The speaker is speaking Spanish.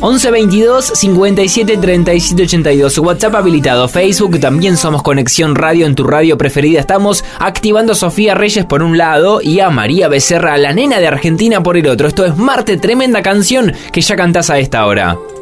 11 22 57 37 82. WhatsApp habilitado. Facebook también somos Conexión Radio, en tu radio preferida. Estamos activando a Sofía Reyes por un lado y a María Becerra, la nena de Argentina, por el otro. Esto es Marte, tremenda canción que ya cantás a esta hora.